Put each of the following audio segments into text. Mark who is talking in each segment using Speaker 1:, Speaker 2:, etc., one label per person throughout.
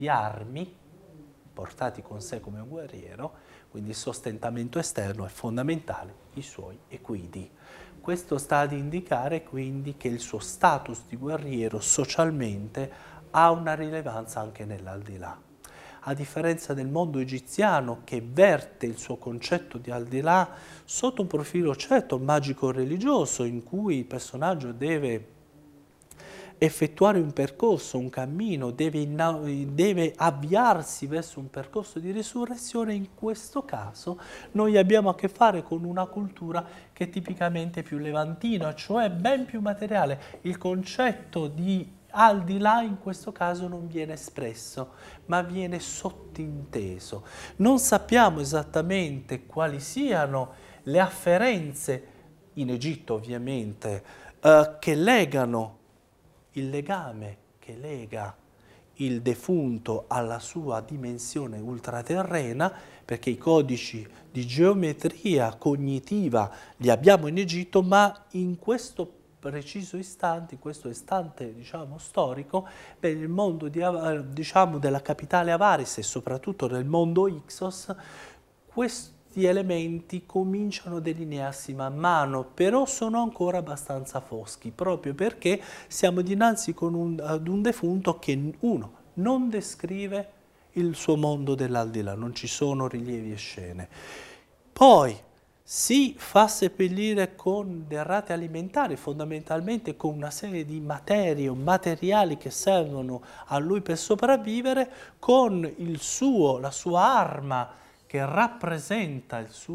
Speaker 1: di armi portati con sé come un guerriero, quindi il sostentamento esterno è fondamentale, i suoi equidi. Questo sta ad indicare quindi che il suo status di guerriero socialmente ha una rilevanza anche nell'aldilà. A differenza del mondo egiziano che verte il suo concetto di aldilà sotto un profilo certo magico-religioso in cui il personaggio deve effettuare un percorso, un cammino, deve avviarsi verso un percorso di risurrezione, in questo caso noi abbiamo a che fare con una cultura che è tipicamente più levantina, cioè ben più materiale. Il concetto di al di là in questo caso non viene espresso, ma viene sottinteso. Non sappiamo esattamente quali siano le afferenze, in Egitto ovviamente, che legano il legame che lega il defunto alla sua dimensione ultraterrena, perché i codici di geometria cognitiva li abbiamo in Egitto, ma in questo preciso istante, in questo istante diciamo, storico, per il mondo diciamo, della capitale Avaris e soprattutto nel mondo Ixos, questi elementi cominciano a delinearsi man mano, però sono ancora abbastanza foschi, proprio perché siamo dinanzi ad un defunto che, uno, non descrive il suo mondo dell'aldilà, non ci sono rilievi e scene. Poi si fa seppellire con derrate alimentari, fondamentalmente con una serie di materie o materiali che servono a lui per sopravvivere, con la sua arma che rappresenta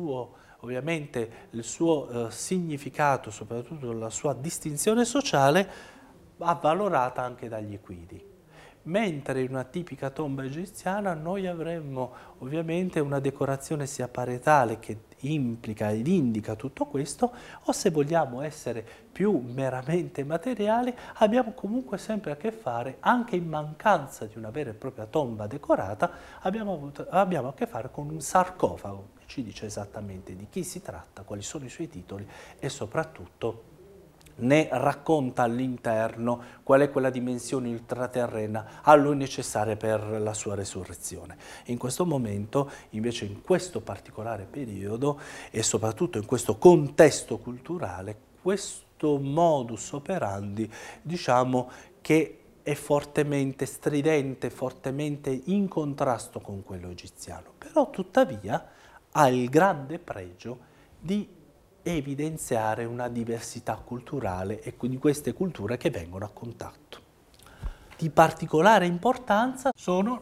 Speaker 1: ovviamente il suo significato, soprattutto la sua distinzione sociale, avvalorata anche dagli equidi. Mentre in una tipica tomba egiziana noi avremmo ovviamente una decorazione sia parietale che implica ed indica tutto questo, o se vogliamo essere più meramente materiali, abbiamo comunque sempre a che fare, anche in mancanza di una vera e propria tomba decorata, abbiamo a che fare con un sarcofago che ci dice esattamente di chi si tratta, quali sono i suoi titoli e soprattutto ne racconta all'interno qual è quella dimensione ultraterrena a lui necessaria per la sua resurrezione. In questo momento, invece, in questo particolare periodo e soprattutto in questo contesto culturale, questo modus operandi, diciamo che è fortemente stridente, fortemente in contrasto con quello egiziano, però tuttavia ha il grande pregio di evidenziare una diversità culturale e quindi queste culture che vengono a contatto. Di particolare importanza sono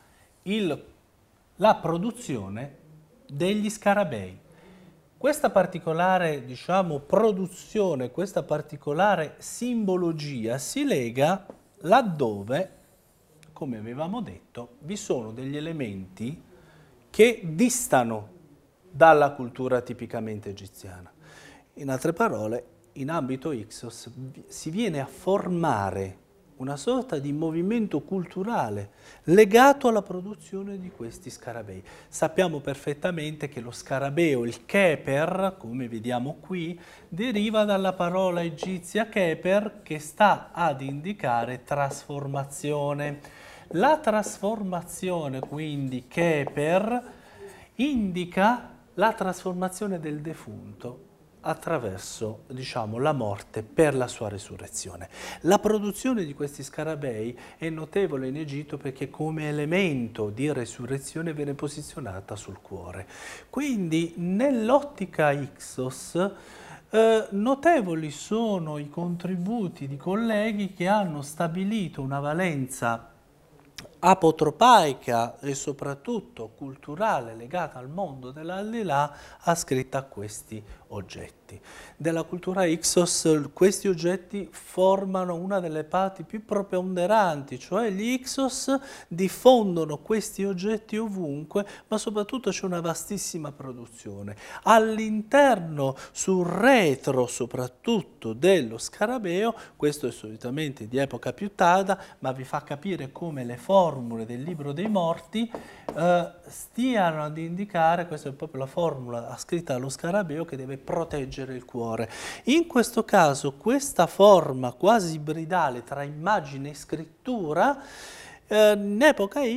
Speaker 1: la produzione degli scarabei. Questa particolare, diciamo, produzione, questa particolare simbologia si lega laddove, come avevamo detto, vi sono degli elementi che distano dalla cultura tipicamente egiziana. In altre parole, in ambito Ixos si viene a formare una sorta di movimento culturale legato alla produzione di questi scarabei. Sappiamo perfettamente che lo scarabeo, il keper, come vediamo qui, deriva dalla parola egizia keper che sta ad indicare trasformazione. La trasformazione, quindi keper, indica la trasformazione del defunto attraverso, diciamo, la morte per la sua risurrezione. La produzione di questi scarabei è notevole in Egitto perché come elemento di risurrezione viene posizionata sul cuore. Quindi nell'ottica Ixos notevoli sono i contributi di colleghi che hanno stabilito una valenza apotropaica e soprattutto culturale legata al mondo dell'aldilà ascritta a questi oggetti. Della cultura Ixos questi oggetti formano una delle parti più preponderanti, cioè gli Ixos diffondono questi oggetti ovunque, ma soprattutto c'è una vastissima produzione. All'interno, sul retro soprattutto dello scarabeo, questo è solitamente di epoca più tarda, ma vi fa capire come le formule del libro dei morti stiano ad indicare, questa è proprio la formula ascritta allo scarabeo che deve proteggere il cuore. In questo caso questa forma quasi ibridale tra immagine e scrittura In epoca